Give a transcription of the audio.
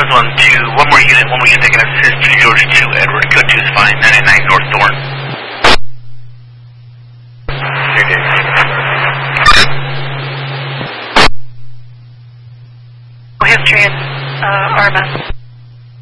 is 1-2. One more unit taking assist to George 2, Edward. Code 2 is fine. 999 North Thorn. History and RMS.